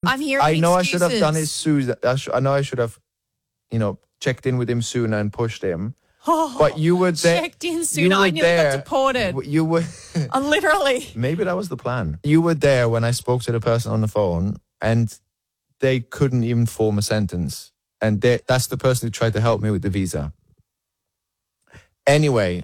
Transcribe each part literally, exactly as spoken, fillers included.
I'm hearing I know excuses. I should have done it soon. I, sh- I know I should have, you know, checked in with him sooner and pushed him. Oh, but you were there. Checked in sooner. I nearly got deported. You were. uh, literally. Maybe that was the plan. You were there when I spoke to the person on the phone, and they couldn't even form a sentence. And they, that's the person who tried to help me with the visa. Anyway,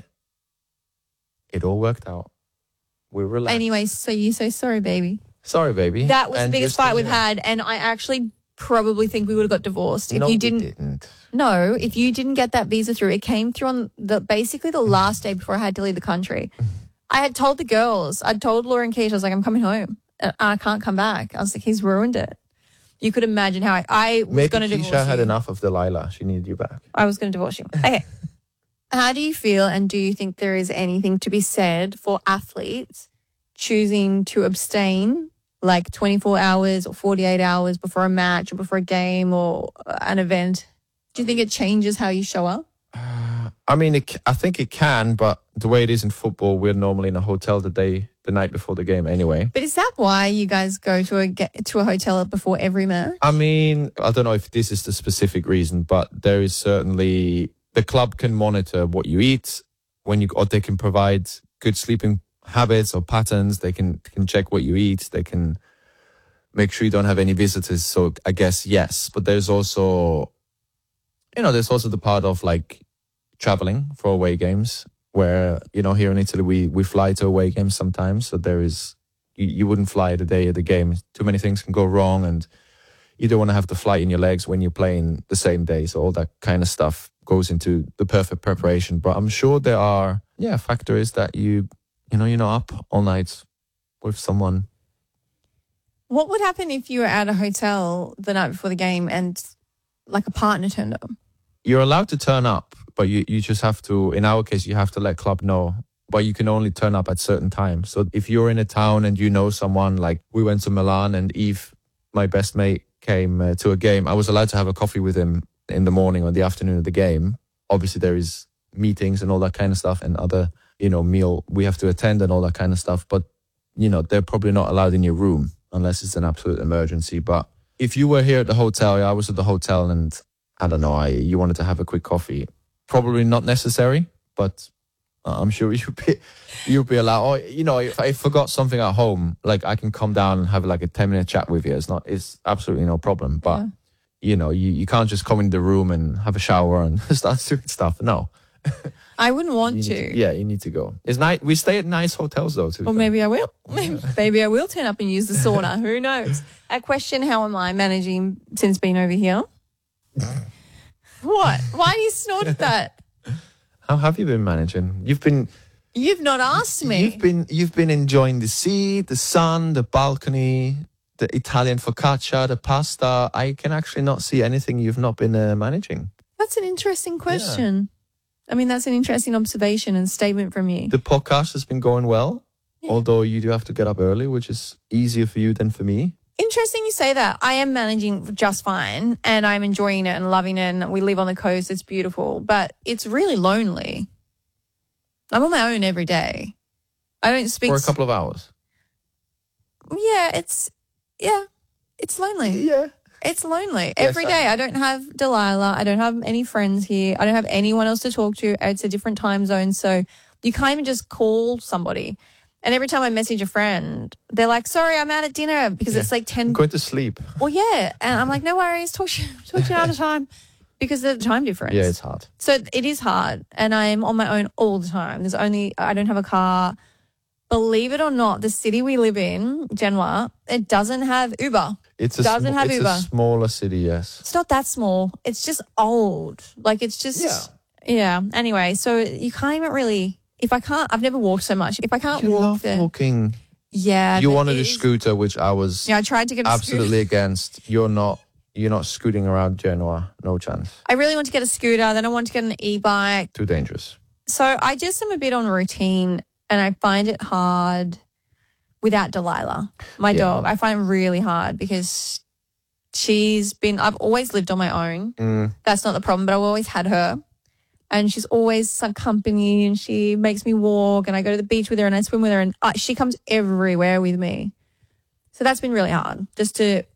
it all worked out. We were relaxed. Anyway, so you say sorry, baby. Sorry, baby. That was and the biggest fight we've had, and I actually probably think we would have got divorced if no, you didn't. We didn't. No, if you didn't get that visa through. It came through on the basically the last day before I had to leave the country. I had told the girls, I'd told Laura and Keisha, I was like, I'm coming home. And I can't come back. I was like, he's ruined it. You could imagine how I, I was going to divorce you. Maybe Keisha had enough of Delilah. She needed you back. I was going to divorce you. Okay. How do you feel, and do you think there is anything to be said for athletes choosing to abstain like twenty-four hours or forty-eight hours before a match or before a game or an event? Do you think it changes how you show up? Uh, I mean, it, I think it can, but the way it is in football, we're normally in a hotel the day, the night before the game anyway. But is that why you guys go to a to a hotel before every match? I mean, I don't know if this is the specific reason, but there is certainly the club can monitor what you eat when you, or they can provide good sleeping habits or patterns. They can can check what you eat. They can make sure you don't have any visitors. So I guess yes, but there's also, you know, there's also the part of like traveling for away games where, you know, here in Italy, we, we fly to away games sometimes. So there is, you, you wouldn't fly the day of the game. Too many things can go wrong, and you don't want to have the flight in your legs when you're playing the same day. So all that kind of stuff goes into the perfect preparation. But I'm sure there are, yeah, factors that you, you know, you're not up all night with someone. What would happen if you were at a hotel the night before the game and like a partner turned up? You're allowed to turn up, but you, you just have to, in our case, you have to let club know. But you can only turn up at certain times. So if you're in a town and you know someone, like we went to Milan and Eve, my best mate, came uh, to a game, I was allowed to have a coffee with him in the morning or the afternoon of the game. Obviously, there is meetings and all that kind of stuff and other, you know, meal we have to attend and all that kind of stuff. But, you know, they're probably not allowed in your room unless it's an absolute emergency. But if you were here at the hotel, I was at the hotel and I don't know, I you wanted to have a quick coffee, probably not necessary, but I'm sure you'd be, you'd be allowed. Or, you know, if I forgot something at home, like I can come down and have like a ten minute chat with you. It's not, it's absolutely no problem. But, yeah. you know, you, you can't just come in the room and have a shower and start doing stuff. No. I wouldn't want to. to. Yeah, you need to go. It's nice. We stay at nice hotels though, too. Well, maybe I will. Maybe, maybe I will turn up and use the sauna. Who knows? A question, how am I managing since being over here? What? Why do you snort at that? How have you been managing? You've been... You've not asked me. You've been you've been enjoying the sea, the sun, the balcony, the Italian focaccia, the pasta. I can actually not see anything you've not been uh, managing. That's an interesting question. Yeah. I mean, that's an interesting observation and statement from you. The podcast has been going well, yeah. although you do have to get up early, which is easier for you than for me. Interesting you say that. I am managing just fine and I'm enjoying it and loving it, and we live on the coast. It's beautiful, but it's really lonely. I'm on my own every day. I don't speak... For a couple of hours. Yeah, it's... Yeah, it's lonely. Yeah. It's lonely. Yes, every day. I... I don't have Delilah. I don't have any friends here. I don't have anyone else to talk to. It's a different time zone, so you can't even just call somebody. And every time I message a friend, they're like, sorry, I'm out at dinner because yeah. it's like ten... I'm going to sleep. Well, yeah. And I'm like, no worries. Talk to you, talk to you another time. Because of the time difference. Yeah, it's hard. So it is hard. And I'm on my own all the time. There's only... I don't have a car. Believe it or not, the city we live in, Genoa, it doesn't have Uber. It's a doesn't sm- have it's Uber. a smaller city, yes. It's not that small. It's just old. Like, it's just... Yeah. Yeah. Anyway, so you can't even really... If I can't... I've never walked so much. If I can't you walk love there... walking. Yeah. You wanted a is, scooter, which I was... Yeah, I tried to get a absolutely scooter. against. You're not... You're not scooting around Genoa. No chance. I really want to get a scooter. Then I want to get an e-bike. Too dangerous. So I just am a bit on routine and I find it hard without Delilah, my yeah. dog. I find it really hard because she's been, I've always lived on my own. Mm. That's not the problem, but I've always had her. And she's always some company and she makes me walk and I go to the beach with her and I swim with her and uh, she comes everywhere with me. So that's been really hard just to